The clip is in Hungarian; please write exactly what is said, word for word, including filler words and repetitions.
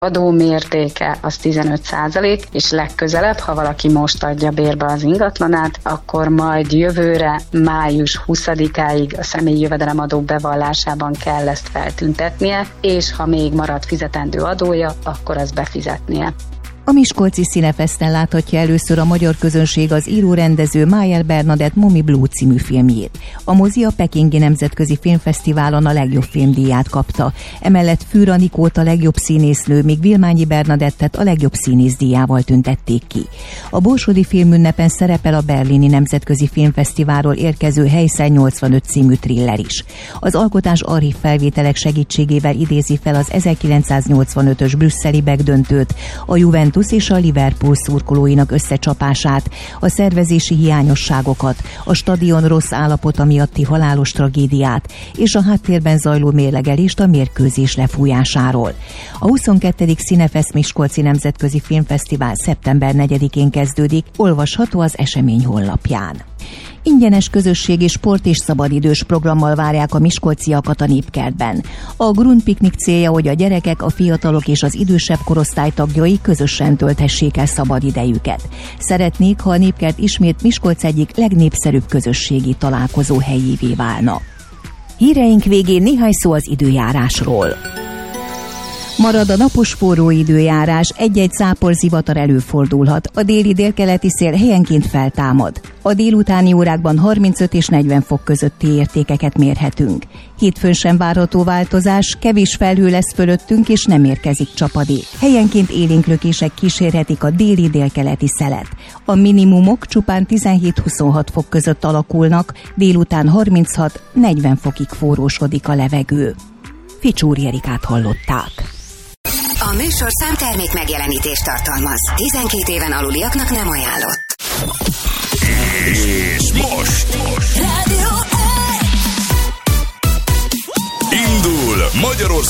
adómértéke az tizenöt százalék, és legközelebb, ha valaki most adja bérbe az ingatlanát, akkor majd jövőre május huszadikáig a személyi jövedelemadó bevallásában kell ezt feltüntetnie, és ha még marad fizetendő adója, akkor azt befizetnie. A miskolci Cinefesten láthatja először a magyar közönség az író-rendező Májel Bernadett Momi Blue című filmjét. A mozi a Pekingi Nemzetközi Filmfesztiválon a legjobb filmdíját kapta. Emellett Fűr Anikót a legjobb színésznő, míg Vilmányi Bernadettet a legjobb színészdíjával tüntették ki. A Borsodi Filmünnepen szerepel a Berlini Nemzetközi Filmfesztiválról érkező Heysel nyolcvanöt című thriller is. Az alkotás archív felvételek segítségével idézi fel az ezerkilencszáznyolcvanötös brüsszeli begdöntőt, a Juventus és a Liverpool szurkolóinak összecsapását, a szervezési hiányosságokat, a stadion rossz állapota miatti halálos tragédiát és a háttérben zajló mérlegelést a mérkőzés lefújásáról. A huszonkettedik Cinefest Miskolci Nemzetközi Filmfesztivál szeptember negyedikén kezdődik, olvasható az esemény honlapján. Ingyenes közösségi sport és szabadidős programmal várják a miskolciakat a Népkertben. A Grund Piknik célja, hogy a gyerekek, a fiatalok és az idősebb korosztály tagjai közösen tölthessék el szabadidejüket. Szeretnék, ha a Népkert ismét Miskolc egyik legnépszerűbb közösségi találkozó helyévé válna. Híreink végén néhány szó az időjárásról. Marad a napos forró időjárás, egy-egy zápor zivatar előfordulhat, a déli délkeleti szél helyenként feltámad. A délutáni órákban harmincöt és negyven fok közötti értékeket mérhetünk. Hétfőn sem várható változás, kevés felhő lesz fölöttünk és nem érkezik csapadék. Helyenként élénklökések kísérhetik a déli délkeleti szelet. A minimumok csupán tizenhét-huszonhat fok között alakulnak, délután harminchat-negyven fokig forrósodik a levegő. Ficsúri Erikát hallották. A műsorszám termék megjelenítést tartalmaz. tizenkét éven aluliaknak nem ajánlott. És most, most. Indul Magyarország